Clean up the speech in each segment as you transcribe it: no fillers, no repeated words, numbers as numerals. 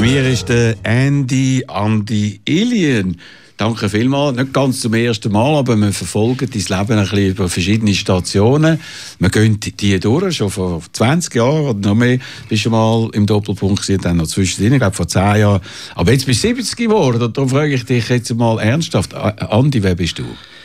mir ist der Andi Ilien. Danke vielmals. Nicht ganz zum ersten Mal, aber wir verfolgen dein Leben ein bisschen über verschiedene Stationen. Wir gehen die durch. Schon vor 20 Jahren oder noch mehr bist du mal im Doppelpunkt gewesen, dann noch zwischendrin, ich glaube vor 10 Jahren. Aber jetzt bist du 70 geworden. Und darum frage ich dich jetzt mal ernsthaft. Andi, wer bist du?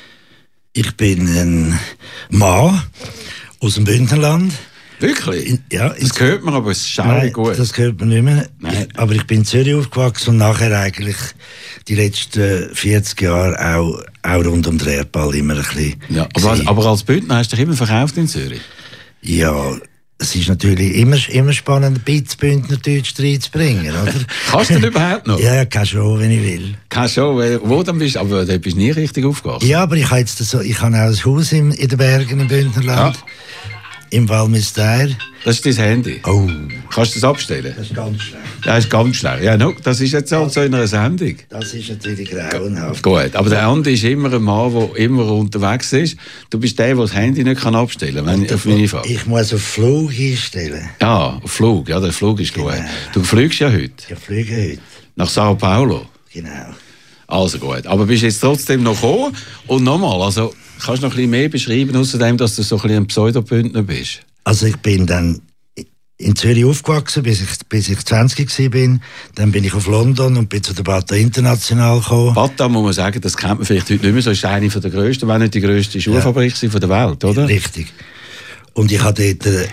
Ich bin ein Mann aus dem Bündnerland. Wirklich? Ja. Das hört man, aber es ist schaurig gut. Das hört man nicht mehr. Aber ich bin in Zürich aufgewachsen und nachher eigentlich die letzten 40 Jahre auch rund um den Erdball immer ein bisschen. Ja, aber als Bündner hast du dich immer verkauft in Zürich? Ja, es ist natürlich immer spannend, ein bisschen Bündnerdeutsch reinzubringen, oder? Kannst du denn überhaupt noch? Ja, kann schon, wenn ich will. Kann schon, wo dann bist du? Aber da bist du nie richtig aufgewachsen. Ja, aber ich habe auch ein Haus in den Bergen im Bündnerland. Ja. Im Valmister. Das ist dein Handy. Oh. Kannst du das abstellen? Das ist ganz schlecht. Das ist ganz schlecht. Ja, no, das ist jetzt halt so in einer Sendung. Das ist natürlich grauenhaft. Gut, aber der Andi ist immer ein Mann, der immer unterwegs ist. Du bist der das Handy nicht abstellen kann, auf meine Frage. Ich muss auf Flug einstellen. Ja, auf Flug. Ja, der Flug ist gut. Du fliegst ja heute. Ich fliege heute. Nach Sao Paulo. Genau. Also gut. Aber bist jetzt trotzdem noch gekommen? Und nochmal, also kannst du noch ein bisschen mehr beschreiben, außerdem, dass du so ein bisschen ein Pseudobündner bist? Also ich bin dann in Zürich aufgewachsen, bis ich 20 war. Dann bin ich auf London und bin zu der Bata International gekommen. Bata, muss man sagen, das kennt man vielleicht heute nicht mehr so, ist eine der grössten, wenn nicht die grösste Schuhfabrik von der Welt, oder? Richtig. Und ich habe dort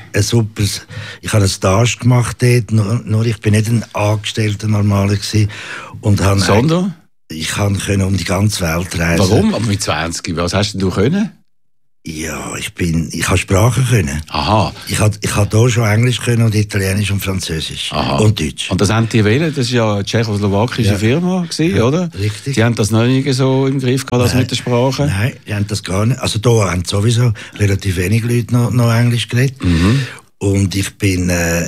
eine Stage gemacht dort, nur ich bin nicht ein Angestellter normaler gewesen. Sondern? Ich konnte um die ganze Welt reisen. Warum? Aber mit 20? Was hast denn du können? Ja, ich habe Sprachen können. Aha. Ich habe hier schon Englisch können und Italienisch und Französisch. Aha. Und Deutsch. Und das haben die wählen, das war ja eine tschechoslowakische Firma gewesen, oder? Richtig. Die haben das noch nie so im Griff gehabt, das mit der Sprache? Nein, die haben das gar nicht. Also da haben sowieso relativ wenig Leute noch Englisch geredet. Mhm. Und ich bin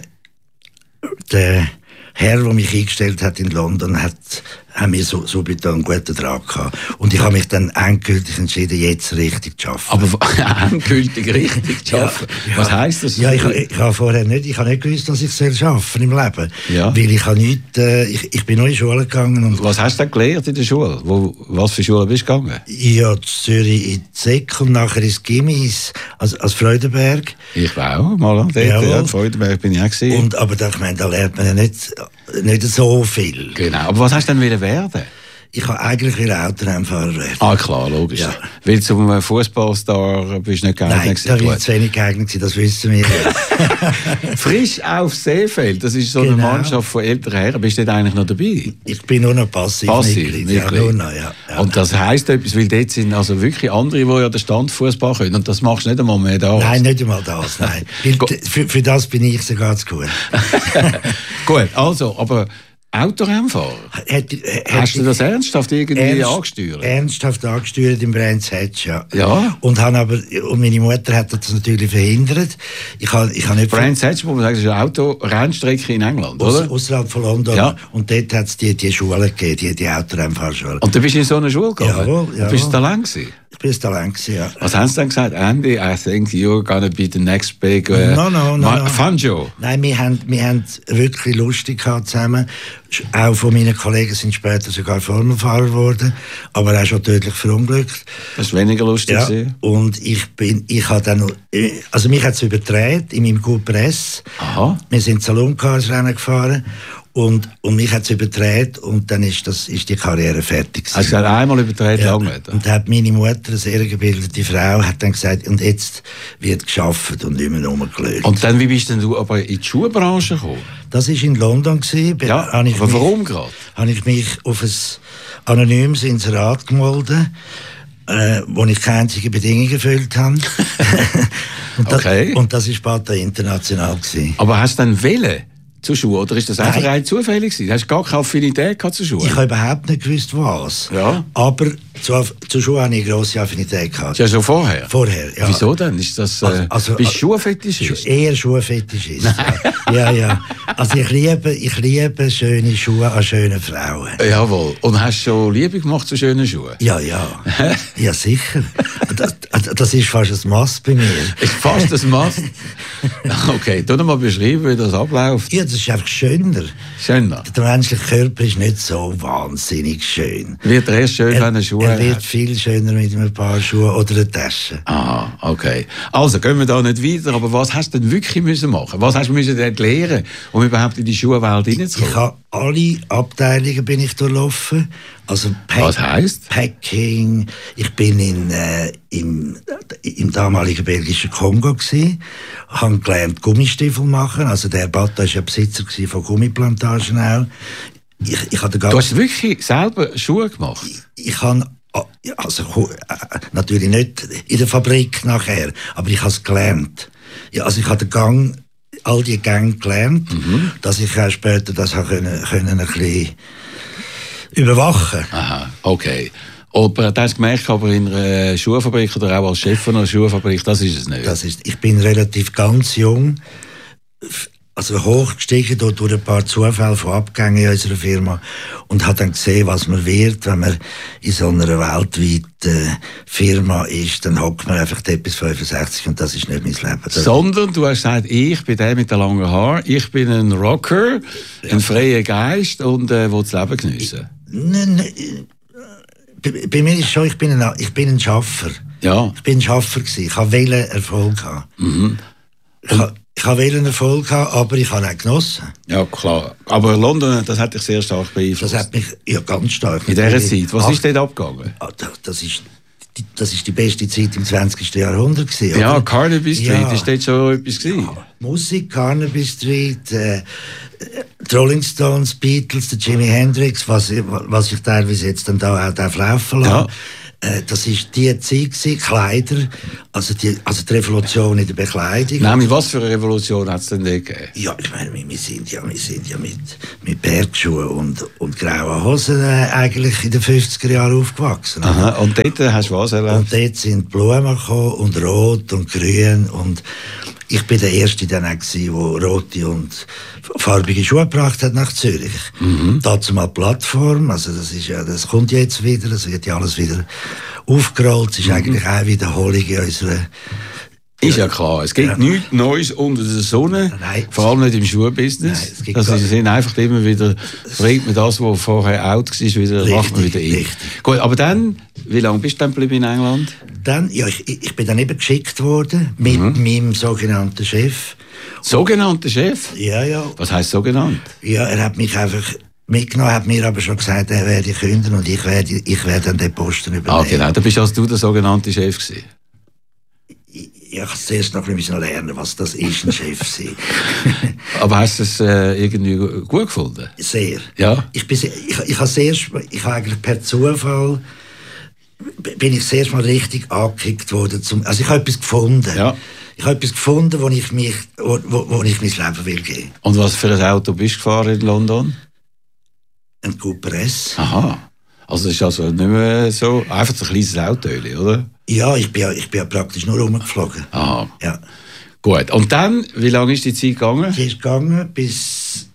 der Herr, der mich eingestellt hat in London, haben wir so bitte einen guten Draht gehabt. Und ich habe mich dann endgültig entschieden, jetzt richtig zu arbeiten. Aber endgültig richtig zu arbeiten? Ja. Was heisst das? Ja, ich habe vorher nicht gewusst, dass ich arbeiten im Leben. Ja. Weil ich habe ich bin noch in die Schule gegangen. Und was hast du denn gelernt in der Schule? Was für Schule bist du gegangen? Ja, in Zürich in Zeck und nachher ins Gimmis, als Freudenberg. Ich war auch mal dort, ja, Freudenberg bin ich auch gewesen. Aber da lernt man ja nicht so viel. Genau, aber was hast du denn werden? Ich wollte eigentlich Autorennfahrer werden. Ah, klar, logisch. Ja. Weil zum Fußballstar bist du nicht geeignet. Nein, da bin ich zu wenig geeignet, das wissen wir. Frisch auf Seefeld, das ist so eine Mannschaft von älteren Herren. Bist du dort eigentlich noch dabei? Ich bin nur noch passiv Mitglied. Ja, nur noch, ja. Und das heisst etwas, weil dort sind also wirklich andere, die ja den Standfußball können. Und das machst du nicht einmal mehr da. Nein, nicht einmal das. Nein. für das bin ich sogar zu gut. Gut, also, aber Autorennfahrer? Hast du das ernsthaft irgendwie angesteuert? Ernsthaft angesteuert im Brands Hatch, ja. Ja. Und meine Mutter hat das natürlich verhindert. Ich habe nicht Brands Hatch, muss man sagen, ist eine Autorennstrecke in England, oder? Außerhalb von London. Ja. Und dort hat es die Schule gegeben, die Autorennfahrschule. Und du bist in so einer Schule gegangen? Jawohl, ja. Bist du da lang gewesen? Ich bin da lang gewesen, ja. Was haben sie dann gesagt? Andy, I think you're gonna be the next big no. Fanjo. Nein, wir haben wirklich lustig gehabt zusammen. Auch von meinen Kollegen sind später sogar Formelfahrer geworden, aber auch schon tödlich verunglückt. Das war weniger lustig. Ja, und ich habe dann, also mich hat es überdreht in meinem Coup Press. Aha. Wir sind Saloncarsrennen gefahren. Und mich hat es überdreht und dann ist die Karriere fertig gewesen. Hast du gesagt, einmal überdreht, ja. Langmeter? Und hat meine Mutter, eine sehr gebildete Frau, hat dann gesagt, und jetzt wird geschafft und nicht mehr rumgelöst. Und dann, wie bist denn du aber in die Schuhbranche gekommen? Das war in London. Ja, aber warum gerade? Habe ich mich auf ein anonymes Inserat gemeldet, wo ich keine einzige Bedingung erfüllt habe. Und das war Bata International gewesen. Aber hast du dann Welle zu Schuhen, oder ist das einfach rein zufällig gewesen? Hast du gar keine Affinität gehabt zu Schuhen? Ich habe überhaupt nicht gewusst, was. Ja. Aber zu Schuhen habe ich eine grosse Affinität gehabt. Ja, schon vorher? Vorher, ja. Wieso denn? Ist das, bist du Schuhfetischist? Eher Schuhfetischist. Ja. Also ich liebe schöne Schuhe an schönen Frauen. Jawohl. Und hast du schon Liebe gemacht zu schönen Schuhen? Ja. Ja, sicher. Das ist fast ein Must bei mir. Ist fast ein Must? Okay, tu mal beschreiben, wie das abläuft. Ja, das ist einfach schöner. Schöner. Der menschliche Körper ist nicht so wahnsinnig schön. Wird er erst schön, wenn er Schuhe Er wird hat? viel schöner mit einem Paar Schuhe oder einer Tasche. Ah, okay. Also, gehen wir da nicht weiter, aber was hast du denn wirklich müssen machen? Was hast du müssen dort lernen, um überhaupt in die Schuhwelt reinzukommen? Ich habe alle Abteilungen bin ich durchlaufen. Also Was heisst? Packing. Ich bin im damaligen belgischen Kongo gsi, habe gelernt Gummistiefel machen. Also der Bata war ja Besitzer von Gummiplantagen auch. Ich hatte Du hast wirklich selber Schuhe gemacht? Ich habe also natürlich nicht in der Fabrik nachher, aber ich habe es gelernt. Ja, also ich habe den Gang, all die Gänge gelernt, dass ich auch später das habe können ein bisschen überwachen. Aha, okay. Aber du hast gemerkt, aber in einer Schuhfabrik oder auch als Chef von einer Schuhfabrik, das ist es nicht. Ich bin relativ ganz jung, also hochgestiegen durch ein paar Zufälle von Abgängen in unserer Firma und habe dann gesehen, was man wird, wenn man in so einer weltweiten Firma ist. Dann hockt man einfach dort bis 65 und das ist nicht mein Leben. Sondern du hast gesagt, ich bin der mit den langen Haaren, ich bin ein Rocker, ein freier Geist und will das Leben geniessen. Bei mir ist schon, ich bin ein Schaffer. Ja. Ich bin ein Schaffer gewesen. Ich wollte Erfolg haben. Ich wollte Erfolg haben, aber ich habe auch genossen. Ja, klar. Aber London, das hat dich sehr stark beeinflusst. Das hat mich ja ganz stark. In dieser Zeit. Was ist dort abgegangen? Das ist die beste Zeit im 20. Jahrhundert gewesen, ja, oder? Carnaby Street, ja. Ist dort schon etwas gewesen? Ja. Musik, Carnaby Street, die Rolling Stones, Beatles, der Jimi Hendrix, was ich teilweise jetzt dann da auch laufen lasse. Ja. Das war die Zeit gewesen, Kleider, also die Revolution in der Bekleidung. Nein, was für eine Revolution hat es denn dort gegeben? Ja, ich meine, wir sind ja mit Bergschuhen und grauen Hosen eigentlich in den 50er Jahren aufgewachsen. Aha, und dort hast du was erlebt? Und dort sind Blumen gekommen und rot und grün und ich bin der Erste dann auch gewesen, der rote und farbige Schuhe gebracht hat nach Zürich. Dazu mal Plattform, also das kommt jetzt wieder, das wird ja alles wieder aufgerollt, es ist eigentlich auch eine Wiederholung in unserer... Ist ja klar, es gibt nichts Neues unter der Sonne, Nein, vor allem nicht im Schuhbusiness. Das sind einfach immer wieder, bringt man das, was vorher out war, wieder, macht man wieder in. Richtig. Gut, aber dann, wie lange bist du dann geblieben in England? Dann, ja, ich bin dann eben geschickt worden mit meinem sogenannten Chef. Sogenannter Chef? Ja, ja. Was heisst sogenannt? Ja, er hat mich einfach mitgenommen, hat mir aber schon gesagt, er werde künden und ich werde dann den Posten übernehmen. Ah, genau, da bist also du der sogenannte Chef gewesen. Ja, ich musste zuerst noch ein bisschen lernen, was das ist, ein Chef sein. Aber hast du es irgendwie gut gefunden? Sehr. Ja? Ich habe eigentlich per Zufall bin ich zuerst mal richtig angekickt worden. Also ich habe etwas gefunden. Ja. Ich habe etwas gefunden, wo ich mein Leben will geben. Und was für ein Auto bist du gefahren in London? Ein Cooper S. Aha. Also das ist also nicht mehr so, einfach ein kleines Auto, oder? Ja, ich bin ja praktisch nur rumgeflogen. Aha. Ja. Gut. Und dann, wie lange ist die Zeit gegangen? Die ist gegangen bis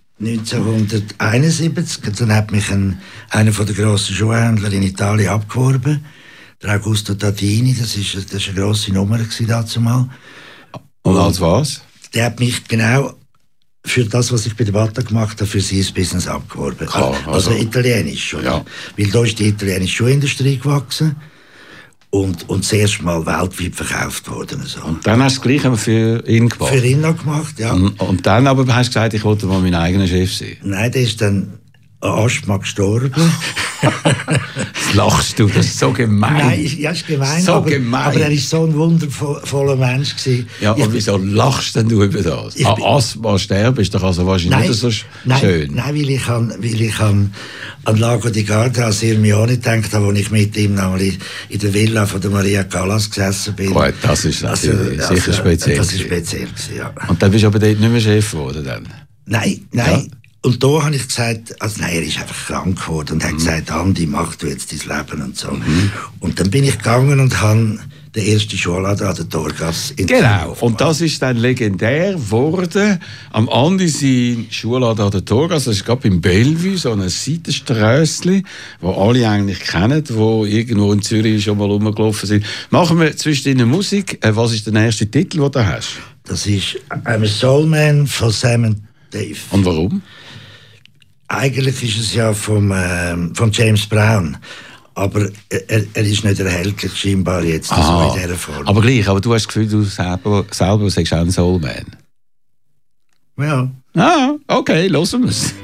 1971. Dann hat mich einer der grossen Schuhhändler in Italien abgeworben. Der Augusto Tadini, das ist eine grosse Nummer dazu mal. Und als was? Der hat mich genau für das, was ich bei der Bata gemacht habe, für sein Business abgeworben. Klar, also italienisch, oder? Ja. Weil da ist die italienische Schuhindustrie gewachsen und das erste Mal weltweit verkauft worden. So. Und dann hast du das Gleiche für ihn gemacht? Für ihn noch gemacht, ja. Und dann aber hast du gesagt, ich wollte mal mein eigener Chef sein? Nein, der ist dann an Asthma gestorben. Das lachst du, das ist so gemein. Nein, ja, ist gemein. So aber gemein. Er war so ein wundervoller Mensch gewesen. Ja, aber wieso lachst denn du über das? An Asthma sterben ist doch also wahrscheinlich nicht so schön. Nein, weil ich an Lago di Garda, an Sirmione gedacht habe, wo ich mit ihm in der Villa von der Maria Callas gesessen bin. Gut, das ist natürlich sicher speziell. Das ist speziell gewesen, ja. Und dann bist du aber dort nicht mehr Chef geworden dann? Nein. Ja. Und da habe ich gesagt, er ist einfach krank geworden und hat gesagt, Andi, mach du jetzt dein Leben und so. Und dann bin ich gegangen und habe den ersten Schuhladen an der Torgasse in Genau, und das ist dann legendär geworden. Am Andi sein Schuhladen an der Torgasse, das ist gerade im Bellevue, so ein Seitenströssli, wo alle eigentlich kennen, wo irgendwo in Zürich schon mal rumgelaufen sind. Machen wir zwischen Musik. Was ist der nächste Titel, den du hast? Das ist «I'm a Soul Man» von Sam und Dave. Und warum? Eigentlich ist es ja von James Brown. Aber er ist nicht erhältlich, scheinbar jetzt, so in dieser Form. Aber gleich, aber du hast das Gefühl, du selber sagst auch ein Soulman. Ja. Okay, hören wir es.